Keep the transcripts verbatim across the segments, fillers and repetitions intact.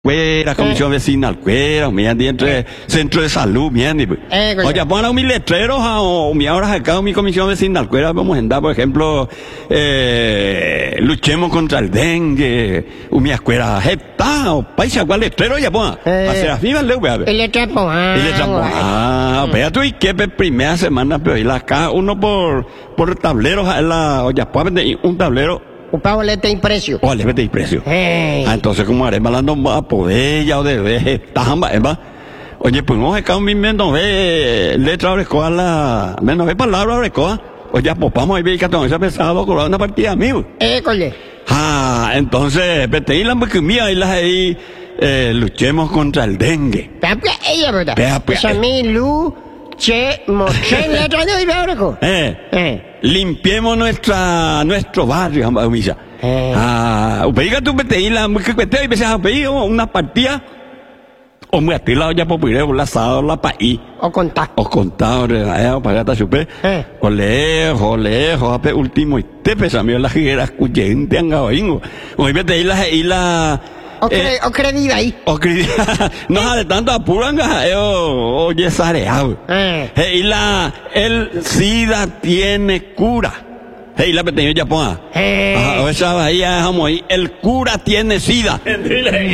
Cuera, comisión vecinal, cuera, me entre centro de salud, me oye, pon mi letrero, o mi ahora acá, mi comisión vecinal, cuera, vamos a andar, por ejemplo, eh, luchemos contra el dengue, mi escuela, jeta, o paisa, cuál letrero, ya pon, hacer así, vale, vea. El letrapo, ah. El letrapo, ah, vea tú, y que primera semana, pero y la acá, uno por, por tableros, la, oye, pues, un tablero. Un pago le te precio. O le te precio. Hey. Ah, entonces, como haré malando a poder ya o de vegetamba, ¿va? Oye, pues no es que a mí menos ve letra o la, menos ve palabra o oye, pues vamos a ver que todo ese pesado con una partida amigo. École. Ah, entonces, vete y la mía y las ahí, eh, luchemos contra el dengue. Pero ella, ¿verdad? Pues a mí, Lu, che, moche, letra de ibérico. Eh. Eh. Limpiemos nuestra, nuestro barrio, Misa. Eh. Ah, upeiga tu petei la, que petei, veces a pedir una partida, o muy atila, ya por poder, la asado, la paí. O contar. O contar, eh, o para chupe. Eh. O lejos, lejos, ape último, y te pesa, mira, las giras, cuyente, angaoingo. O y petei la, y la, O cre, o credida ahí. O credida, no de tanto apuro, o, oye, sareado. Eh. Y la, el SIDA tiene cura. Hey, la pequeña ya ponga. Eh. Ajá, esa bahía, vamos ahí. El cura tiene SIDA. Ay,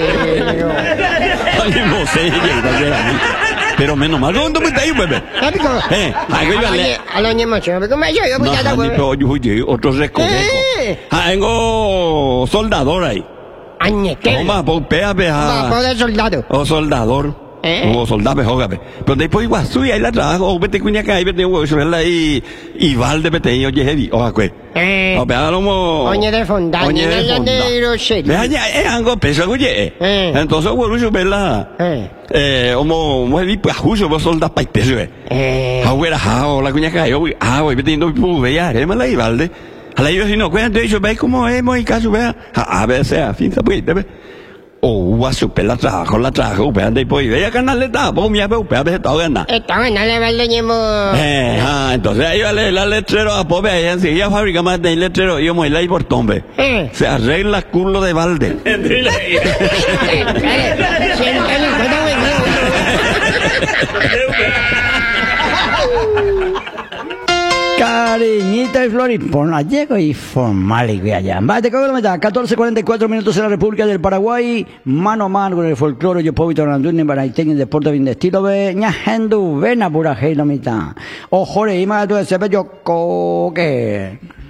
no sé, pero menos mal, ¿dónde me está ahí, bebé? Eh, a lo ñemo, yo, ¿cómo yo? Yo voy a dar, bebé. Otro recoveco. Ah, tengo soldador ahí. Añeque. Toma, pues, pea, pea. Vamos de soldado. O soldador. Eh. O soldado, mejor, pero después igual suya, ahí la trabajo, o vete cuña que ahí, vete, o verla y, y valde, vete, y oye, Hedi, o acue. Eh. O pea, como. Oñe de fonda, Oñe de fonda. Vea, ya, es algo peso, oye. Eh. Entonces, bueno, yo verla. Eh. Eh, como, como, pues, justo, vos soldas pa' peso, eh. Eh. Ahora, ah, la cuña que ahí, ah, voy, vete, no, pues, vea, es mala y valde. A la yo, si no, cuéntate, yo, ve cómo es, muy caso, vea. A veces, a fin, se puede, ve. O va super la trabajo, la trabajo, pero ande pues veía canal de ta, pues mi abuelo, pero todo gana. Está bueno, le vale ñemo. Eh, ah, entonces ahí vale la letrero a pobre ahí enseguida fábrica más de letrero y yo me la y por tombe. Eh. Se arregla culo de balde. Cariñita y flor y pon llego y formal y ve allá. Vale, te catorce cuarenta y cuatro minutos en la República del Paraguay, mano a mano con el folclore, yo puedo en Baraitén, en deporte bien de estilo, ve, ñajendu, ven a pura gelo mitad. Ojo, y más tú de ese bello coque.